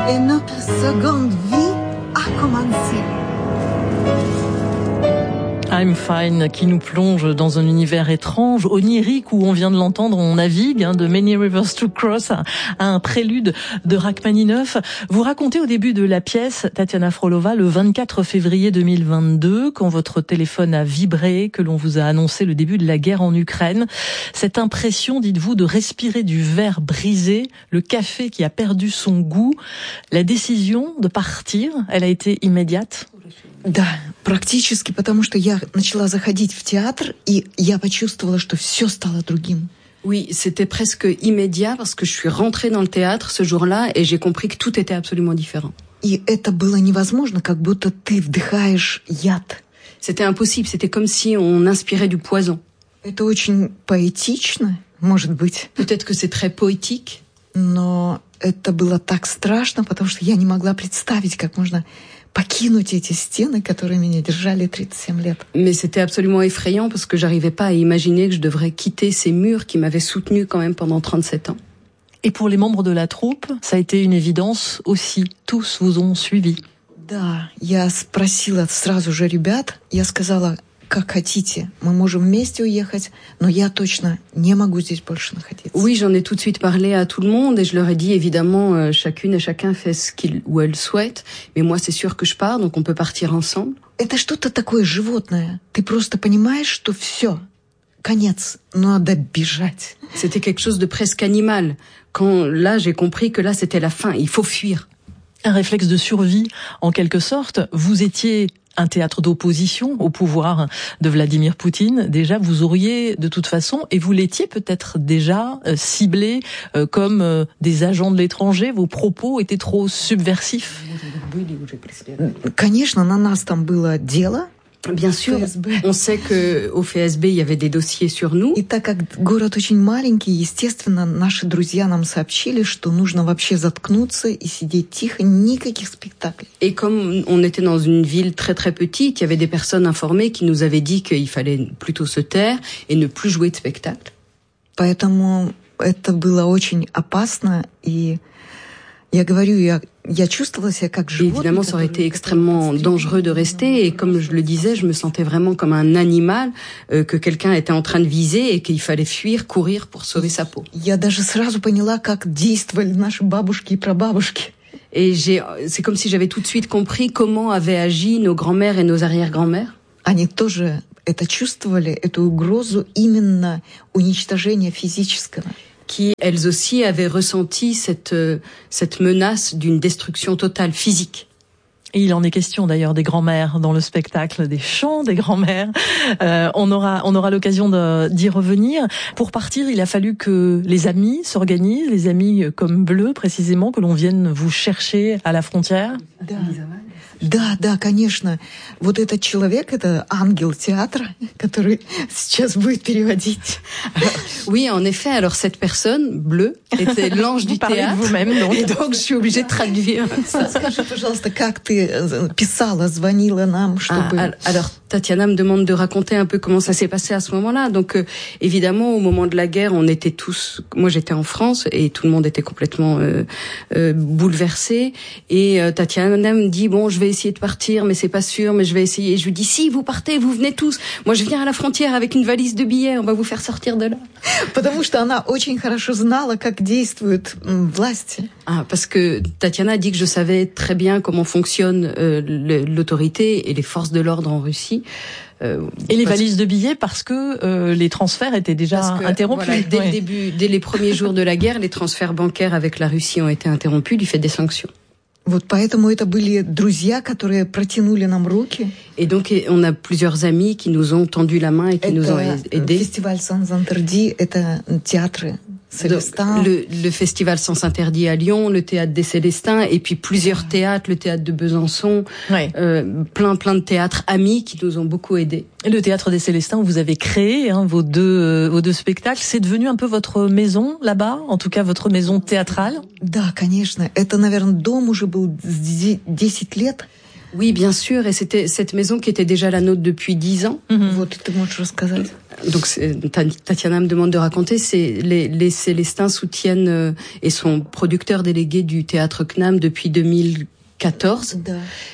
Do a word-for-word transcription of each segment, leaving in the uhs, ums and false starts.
Et notre seconde vie a commencé. I'm Fine, qui nous plonge dans un univers étrange, onirique, où on vient de l'entendre, on navigue, hein, de Many Rivers to Cross à un prélude de Rachmaninoff. Vous racontez au début de la pièce, Tatiana Frolova, le vingt-quatre février deux mille vingt-deux, quand votre téléphone a vibré, que l'on vous a annoncé le début de la guerre en Ukraine. Cette impression, dites-vous, de respirer du verre brisé, le café qui a perdu son goût. La décision de partir, elle a été immédiate? Да, практически, потому что я начала заходить в театр, и я почувствовала, что все стало другим. Oui, c'était presque immédiat parce que je suis rentrée dans le théâtre ce jour-là et j'ai compris que tout était absolument différent. И это было невозможно, как будто ты вдыхаешь яд. C'était impossible, c'était comme si on inspirait du poison. Это очень поэтично, может быть. Peut-être que c'est très poétique. Но это было так страшно, потому что я не могла представить, как можно покинуть эти стены, которые меня держали тридцать семь лет. Mais c'était absolument effrayant parce que j'arrivais pas à imaginer que je devrais quitter ces murs qui m'avaient soutenu quand même pendant trente-sept ans. Et pour les membres de la troupe, ça a été une évidence aussi. Tous vous ont suivi. Да, я спросила сразу же ребят, я сказала, как хотите, мы можем вместе уехать, но я точно не могу здесь больше находиться. Oui, j'en ai tout de suite parlé à tout le monde et je leur ai dit évidemment euh, chacune et chacun fait ce qu'il ou elle souhaite, mais moi c'est sûr que je pars, donc on peut partir ensemble. Это что-то такое животное. Ты просто понимаешь, что все, конец, надо бежать. C'était quelque chose de presque animal. Quand là j'ai compris que là c'était la fin, il faut fuir. Un réflexe de survie, en quelque sorte. Vous étiez un théâtre d'opposition au pouvoir de Vladimir Poutine. Déjà, vous auriez de toute façon, et vous l'étiez peut-être déjà euh, ciblé euh, comme euh, des agents de l'étranger. Vos propos étaient trop subversifs. Конечно, на нас там было дело. Bien sûr, on sait que au F S B il y avait des dossiers sur nous. И так как город очень маленький, естественно, наши друзья нам сообщили, что нужно вообще заткнуться и сидеть тихо, никаких спектаклей. Et comme on était dans une ville très très petite, il y avait des personnes informées qui nous avaient dit qu'il fallait plutôt se taire et ne plus jouer de spectacle. Поэтому это было очень опасно, и я говорю, я Я чувствовала себя как животное. Évidemment, ça aurait été extrêmement dangereux de rester. Et comme je le disais, je me sentais vraiment comme un animal euh, que quelqu'un était en train de viser et qu'il fallait fuir, courir pour sauver sa peau. Я даже сразу поняла, как действовали наши бабушки и прабабушки. Et j'ai, c'est comme si j'avais tout de suite compris comment avaient agi nos grands-mères et nos arrière-grands-mères. Они тоже это чувствовали, эту угрозу именно уничтожения физического. Qui, elles aussi, avaient ressenti cette, cette menace d'une destruction totale physique. Et il en est question d'ailleurs des grands-mères dans le spectacle, des chants des grands-mères. Euh, on aura, on aura l'occasion de, d'y revenir. Pour partir, il a fallu que les amis s'organisent, les amis comme Bleu précisément, que l'on vienne vous chercher à la frontière. Да. Да, да, конечно. Вот этот человек, это ангел театра, который сейчас будет переводить. Oui, en effet. Alors cette personne, Bleu, était l'ange du théâtre. Vous-même, donc. Et donc je suis obligée de traduire ça. Скажи, пожалуйста, как ты писала, звонила нам, чтобы... Ah, alors Tatiana me demande de raconter un peu comment ça s'est passé à ce moment-là. Donc euh, évidemment, au moment de la guerre, on était tous... Moi, j'étais en France et tout le monde était complètement euh, euh, bouleversé. Et euh, Tatiana me dit, bon, je vais essayer de partir, mais c'est pas sûr, mais je vais essayer. Et je lui dis, si, vous partez, vous venez tous. Moi, je viens à la frontière avec une valise de billets, on va vous faire sortir de là. Потому что она очень хорошо знала, как действуют власти. Ah, parce que Tatiana dit que je savais très bien comment fonctionne euh, l'autorité et les forces de l'ordre en Russie. Euh, et les valises de billets parce que euh, les transferts étaient déjà que, interrompus. Voilà, dès ouais. le début, dès les premiers jours de la guerre, les transferts bancaires avec la Russie ont été interrompus du fait des sanctions. Вот поэтому это были друзья, которые протянули нам руки. Et donc on a plusieurs amis qui nous ont tendu la main et qui это nous ont aidés. Фестиваль Sans-Interdit, это театры Célestins. Le, le festival Sans Interdit à Lyon, le théâtre des Célestins et puis plusieurs ouais. théâtres, le théâtre de Besançon, ouais. euh, plein plein de théâtres amis qui nous ont beaucoup aidés. Et le théâtre des Célestins où vous avez créé hein, vos deux euh, vos deux spectacles, c'est devenu un peu votre maison là-bas, en tout cas votre maison théâtrale. Да, конечно. Это, наверное, дом уже был десять лет. Oui, bien sûr, et c'était cette maison qui était déjà la nôtre depuis dix ans. Mm-hmm. Вот ты можешь рассказать. Donc Tatiana me demande de raconter, c'est les, les Célestins soutiennent euh, et sont producteurs délégués du théâtre C N A M depuis deux mille quatorze. Да.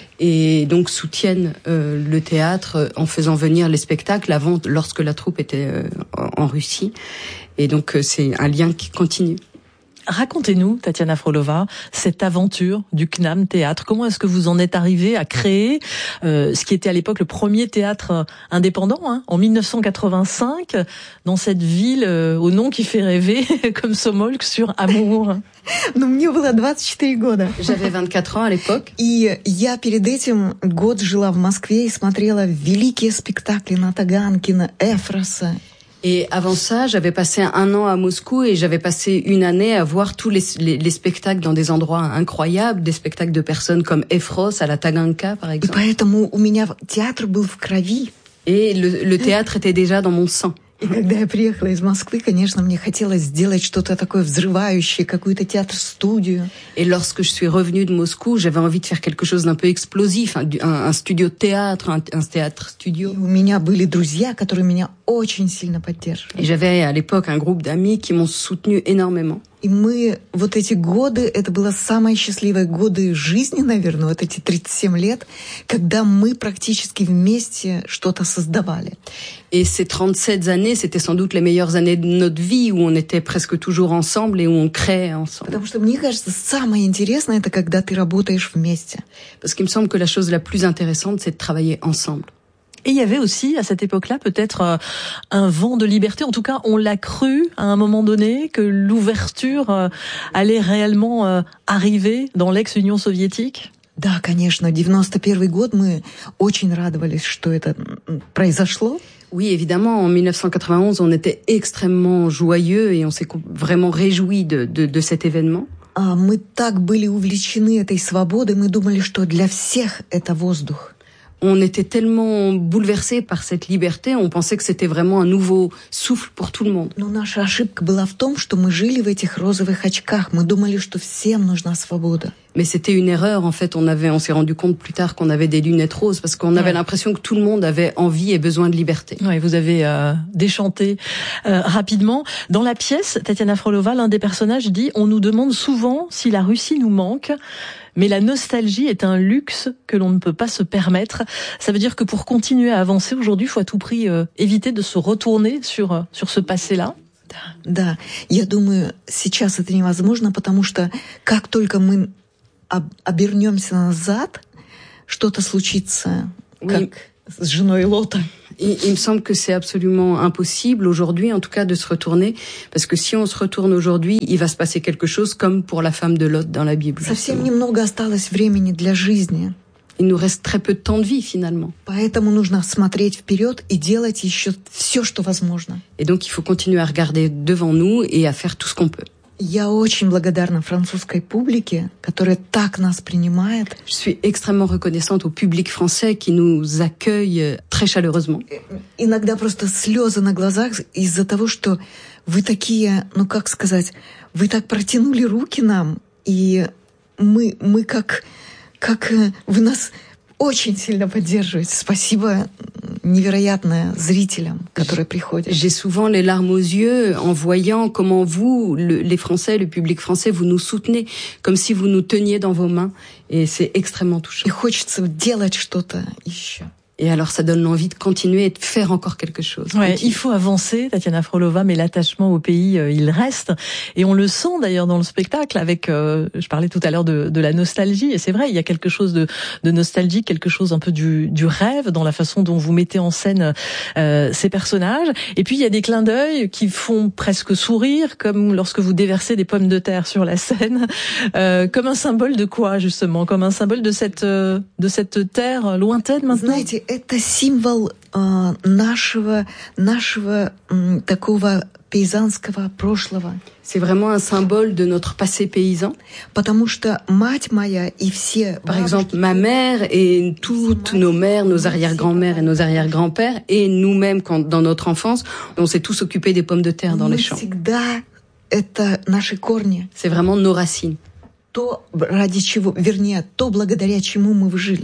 Et donc soutiennent euh, le théâtre en faisant venir les spectacles avant, lorsque la troupe était euh, en Russie. Et donc euh, c'est un lien qui continue. Racontez-nous, Tatiana Frolova, cette aventure du C N A M Théâtre. Comment est-ce que vous en êtes arrivé à créer euh, ce qui était à l'époque le premier théâtre indépendant, hein, en dix-neuf cent quatre-vingt-cinq, dans cette ville euh, au nom qui fait rêver, comme Somolk sur Amour? Ну, мне было двадцать четыре года. J'avais vingt-quatre ans à l'époque. И я перед этим год жила в Москве и смотрела великие спектакли на Таганкина, Эфроса. Et avant ça, j'avais passé un an à Moscou et j'avais passé une année à voir tous les, les, les spectacles dans des endroits incroyables, des spectacles de personnes comme Efros à la Taganka, par exemple. И поэтому у меня театр был в крови. Et le, le théâtre était déjà dans mon sang. И когда я приехала из Москвы, конечно, мне хотелось сделать что-то такое взрывающее, какую-то театр-студию. Et lorsque je suis revenue de Moscou, j'avais envie de faire quelque chose d'un peu explosif, un, un, un studio de théâtre, un, un théâtre-studio. И у меня были друзья, которые меня очень сильно поддерживали. Et j'avais à l'époque un groupe d'amis qui m'ont soutenu énormément. И мы, вот эти годы, это было самые счастливые годы жизни, наверное, вот эти тридцать семь лет, когда мы практически вместе что-то создавали. Et ces trente-sept années, c'était sans doute les meilleures années de notre vie, où on était presque toujours ensemble et où on créait ensemble. Потому что, мне кажется, самое интересное, это когда ты работаешь вместе. Parce qu'il me semble que la chose la plus intéressante, c'est de travailler ensemble. Et il y avait aussi, à cette époque-là, peut-être euh, un vent de liberté. En tout cas, on l'a cru à un moment donné que l'ouverture euh, allait réellement euh, arriver dans l'ex-Union soviétique. Да, конечно, девяносто первый год мы очень радовались, что это произошло. Oui, évidemment, en dix-neuf cent quatre-vingt-onze, on était extrêmement joyeux et on s'est vraiment réjouis de, de, de cet événement. А мы так были увлечены этой свободой, мы думали, что для всех это воздух. On était tellement bouleversés par cette liberté, on pensait que c'était vraiment un nouveau souffle pour tout le monde. Но наша ошибка была в том, что мы жили в этих розовых очках. Мы думали, что всем нужна свобода. Mais c'était une erreur, en fait. On avait, on s'est rendu compte plus tard qu'on avait des lunettes roses parce qu'on avait ouais. l'impression que tout le monde avait envie et besoin de liberté. Oui, vous avez euh, déchanté euh, rapidement. Dans la pièce, Tatiana Frolova, l'un des personnages dit « On nous demande souvent si la Russie nous manque ». Mais la nostalgie est un luxe que l'on ne peut pas se permettre. Ça veut dire que pour continuer à avancer aujourd'hui, il faut à tout prix euh, éviter de se retourner sur, euh, sur ce passé-là. Да, да. Я думаю, сейчас это невозможно, потому что как только мы об- обернемся назад, что-то случится, oui. как с женой Лота. Il, il me semble que c'est absolument impossible aujourd'hui, en tout cas, de se retourner, parce que si on se retourne aujourd'hui, il va se passer quelque chose comme pour la femme de Lot dans la Bible. Совсем немного осталось времени для жизни. Il nous reste très peu de temps de vie, finalement. Поэтому нужно смотреть вперед и делать еще все, что возможно. Et donc, il faut continuer à regarder devant nous et à faire tout ce qu'on peut. Я очень благодарна французской публике, которая так нас принимает. Je suis extrêmement reconnaissante au public français qui nous accueille très chaleureusement. Иногда просто слезы на глазах из-за того, что вы такие, ну как сказать, вы так протянули руки нам, и мы, мы как, как вы нас очень сильно поддерживаете. Спасибо невероятное зрителям, которые приходят. J'ai souvent les larmes aux yeux en voyant comment vous, le, les Français, le public français, vous nous soutenez, comme si vous nous teniez dans vos mains. Et c'est extrêmement touchant. И хочется делать что-то еще. Et alors, ça donne l'envie de continuer et de faire encore quelque chose. Ouais, il faut avancer, Tatiana Frolova, mais l'attachement au pays, euh, il reste. Et on le sent d'ailleurs dans le spectacle avec, euh, je parlais tout à l'heure de, de la nostalgie. Et c'est vrai, il y a quelque chose de, de nostalgique, quelque chose un peu du, du rêve dans la façon dont vous mettez en scène euh, ces personnages. Et puis, il y a des clins d'œil qui font presque sourire, comme lorsque vous déversez des pommes de terre sur la scène. Euh, comme un symbole de quoi, justement? Comme un symbole de cette, euh, de cette terre lointaine maintenant? Знаете, это символ э, нашего, нашего э, такого пейзанского прошлого. C'est vraiment un symbole de notre passé paysan. Потому что мать моя и все... Par exemple, ma mère et toutes nos mères, nos arrière-grand-mères et nos arrière-grands-pères, et nous-mêmes, quand, dans notre enfance, on s'est tous occupés des pommes de terre dans les champs. Всегда это наши корни. C'est vraiment nos racines. То, ради чего, вернее, то, благодаря чему мы выжили.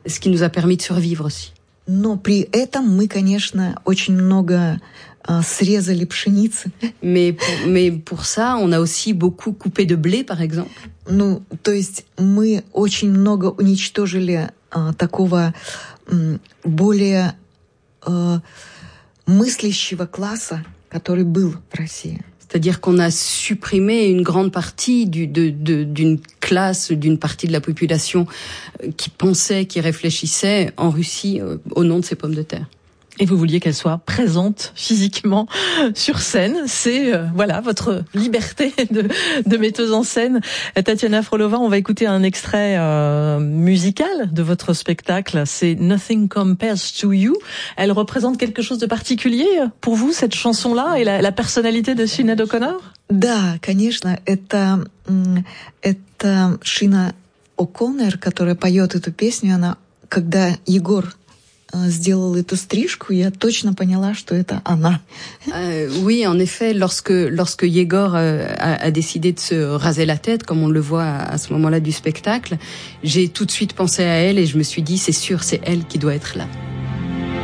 Ce qui nous a permis de survivre aussi. Но при этом мы, конечно, очень много uh, срезали пшеницы. Mais pour, mais pour ça, on a aussi beaucoup coupé de blé, par exemple. Ну, то есть мы очень много уничтожили uh, такого um, более uh, мыслящего класса, который был в России. C'est-à-dire qu'on a supprimé une grande partie du, de, de, d'une classe, d'une partie de la population qui pensait, qui réfléchissait en Russie euh, au nom de ces pommes de terre. Et vous vouliez qu'elle soit présente physiquement sur scène. C'est euh, voilà votre liberté de, de metteuse en scène. Tatiana Frolova, on va écouter un extrait euh, musical de votre spectacle. C'est Nothing Compares to You. Elle représente quelque chose de particulier pour vous, cette chanson-là, et la, la personnalité de Sinéad O'Connor? Да, конечно, это, это Шина О'Коннор, которая поет эту песню. Она, когда Егор сделал эту стрижку, я точно поняла, что это она. Euh, oui, en effet, lorsque lorsque Yegor euh, a, a décidé de se raser la tête, comme on le voit à, à ce moment-là du spectacle, j'ai tout de suite pensé à elle et je me suis dit, c'est sûr, c'est elle qui doit être là.